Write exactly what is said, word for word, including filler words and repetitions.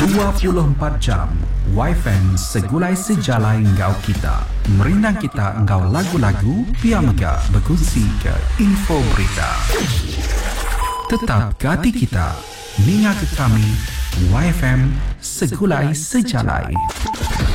dua puluh empat jam Y F M segulai sejalai engkau kita. Merindang kita engkau lagu-lagu, pia mega berkongsi ke info berita. Tetap ke hati kita, ninga ke kami, Y F M segulai sejalai.